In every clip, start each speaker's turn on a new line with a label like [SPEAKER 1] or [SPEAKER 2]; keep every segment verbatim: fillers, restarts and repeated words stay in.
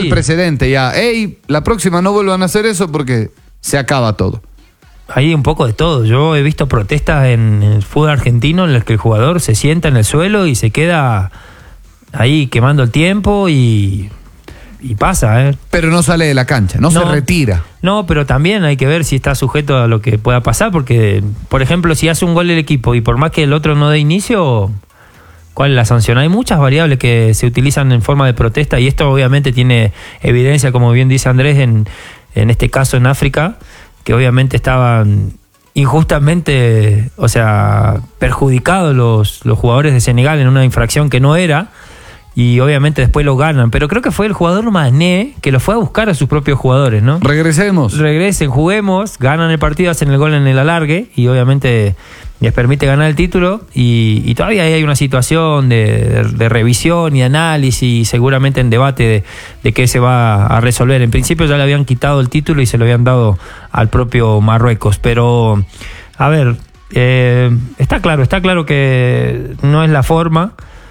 [SPEAKER 1] el precedente ya. Ey, la próxima no vuelvan a hacer eso porque se acaba todo.
[SPEAKER 2] Hay un poco de todo. Yo he visto protestas en el fútbol argentino en las que el jugador se sienta en el suelo y se queda ahí quemando el tiempo y, y pasa, ¿eh?
[SPEAKER 1] Pero no sale de la cancha, no, no se retira.
[SPEAKER 2] No, pero también hay que ver si está sujeto a lo que pueda pasar, porque, por ejemplo, si hace un gol el equipo y por más que el otro no dé inicio, ¿cuál es la sanción? Hay muchas variables que se utilizan en forma de protesta y esto obviamente tiene evidencia, como bien dice Andrés, en, en este caso en África, que obviamente estaban injustamente, o sea, perjudicados los, los jugadores de Senegal en una infracción que no era, y obviamente después lo ganan. Pero creo que fue el jugador Mané que lo fue a buscar a sus propios jugadores, ¿no?
[SPEAKER 1] Regresemos.
[SPEAKER 2] Regresen, juguemos, ganan el partido, hacen el gol en el alargue y obviamente les permite ganar el título y, y todavía hay una situación de, de, de revisión y análisis y seguramente en debate de, de qué se va a resolver. En principio ya le habían quitado el título y se lo habían dado al propio Marruecos, pero a ver, eh, está claro, está claro que no es la forma.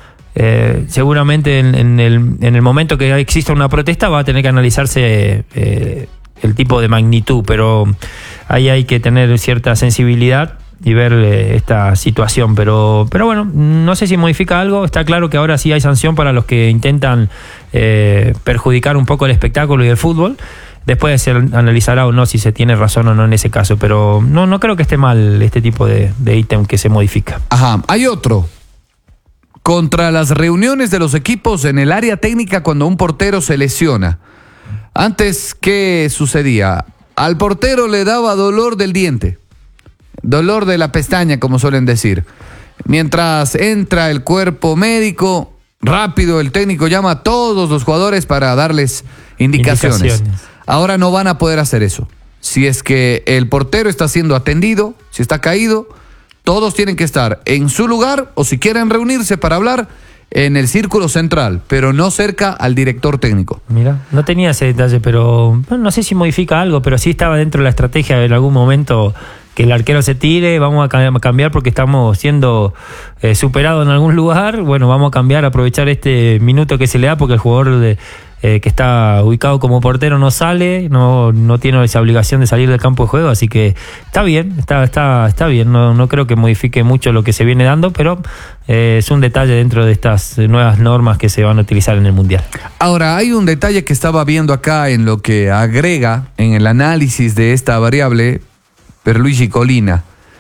[SPEAKER 2] Eh, seguramente en, en, el, en el momento que exista una protesta va a tener que analizarse eh, el tipo de magnitud, pero ahí hay que tener cierta sensibilidad y ver eh, esta situación, pero pero bueno, no sé si modifica algo. Está claro que ahora sí hay sanción para los que intentan eh, perjudicar un poco el espectáculo y el fútbol. Después se analizará o no si se tiene razón o no en ese caso, pero no, no creo que esté mal este tipo de, de ítem que se modifica.
[SPEAKER 1] Ajá, hay otro. Contra las reuniones de los equipos en el área técnica cuando un portero se lesiona. Antes, ¿qué sucedía? Al portero le daba dolor del diente, dolor de la pestaña, como suelen decir. Mientras entra el cuerpo médico, rápido el técnico llama a todos los jugadores para darles indicaciones. indicaciones. Ahora no van a poder hacer eso. Si es que el portero está siendo atendido, si está caído, todos tienen que estar en su lugar o si quieren reunirse para hablar en el círculo central, pero no cerca al director técnico.
[SPEAKER 2] Mira, no tenía ese detalle, pero bueno, no sé si modifica algo, pero sí estaba dentro de la estrategia en algún momento que el arquero se tire, vamos a cambiar porque estamos siendo eh, superados en algún lugar, bueno, vamos a cambiar, aprovechar este minuto que se le da porque el jugador de, eh, que está ubicado como portero no sale, no, no tiene esa obligación de salir del campo de juego, así que está bien, está, está, está bien, no, no creo que modifique mucho lo que se viene dando, pero eh, es un detalle dentro de estas nuevas normas que se van a utilizar en el Mundial.
[SPEAKER 1] Ahora, hay un detalle que estaba viendo acá en lo que agrega en el análisis de esta variable Pierluigi Collina.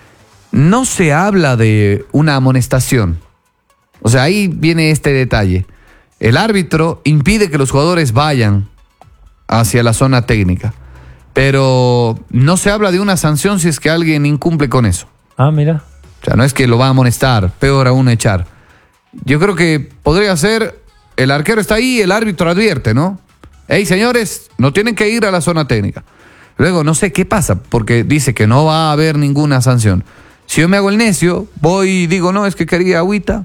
[SPEAKER 1] No se habla de una amonestación. O sea, ahí viene este detalle. El árbitro impide que los jugadores vayan hacia la zona técnica, pero no se habla de una sanción si es que alguien incumple con eso.
[SPEAKER 2] Ah, mira.
[SPEAKER 1] O sea, no es que lo va a amonestar, peor aún echar. Yo creo que podría ser, el arquero está ahí, el árbitro advierte, ¿no? Hey, señores, no tienen que ir a la zona técnica. Luego, no sé qué pasa, porque dice que no va a haber ninguna sanción. Si yo me hago el necio, voy y digo, no, es que quería agüita.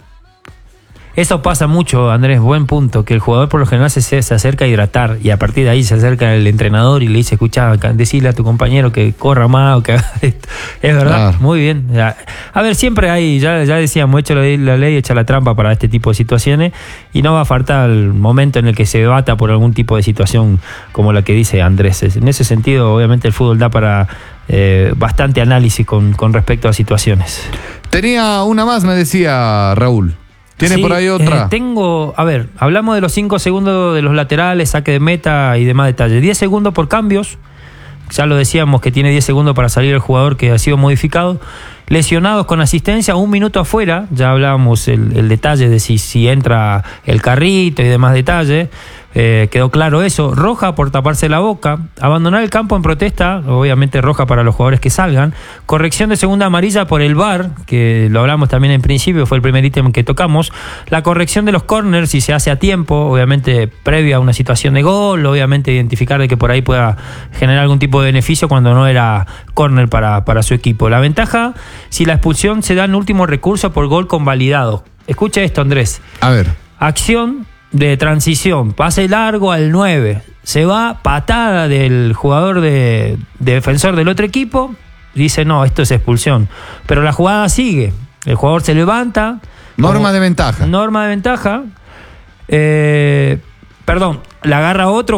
[SPEAKER 2] Eso pasa mucho, Andrés, buen punto, que el jugador por lo general se, se acerca a hidratar y a partir de ahí se acerca el entrenador y le dice, escucha, decirle a tu compañero que corra más o que haga esto. Es verdad, claro. Muy bien. A ver, siempre hay, ya, ya decíamos, hecho la ley, la ley, echa la trampa para este tipo de situaciones y no va a faltar el momento en el que se debata por algún tipo de situación como la que dice Andrés. En ese sentido, obviamente el fútbol da para eh, bastante análisis con, con respecto a situaciones.
[SPEAKER 1] Tenía una más, me decía Raúl. ¿Tiene sí, por ahí otra?
[SPEAKER 2] Eh, tengo, a ver, hablamos de los cinco segundos de los laterales, saque de meta y demás detalles. diez segundos por cambios. Ya lo decíamos que tiene diez segundos para salir el jugador que ha sido modificado. Lesionados con asistencia, un minuto afuera. Ya hablábamos el, el detalle de si, si entra el carrito y demás detalles. Eh, quedó claro eso. Roja por taparse la boca. Abandonar el campo en protesta, obviamente roja para los jugadores que salgan. Corrección de segunda amarilla por el V A R, que lo hablamos también en principio, fue el primer ítem que tocamos. La corrección de los corners si se hace a tiempo, obviamente previa a una situación de gol, obviamente identificar de que por ahí pueda generar algún tipo de beneficio cuando no era corner para, para su equipo. La ventaja, si la expulsión se da en último recurso por gol convalidado. Escucha esto, Andrés.
[SPEAKER 1] A ver.
[SPEAKER 2] Acción de transición, pase largo al nueve, se va, patada del jugador de, de defensor del otro equipo, dice no, esto es expulsión, pero la jugada sigue, el jugador se levanta,
[SPEAKER 1] norma
[SPEAKER 2] como,
[SPEAKER 1] de ventaja
[SPEAKER 2] norma de ventaja eh, perdón, la agarra otro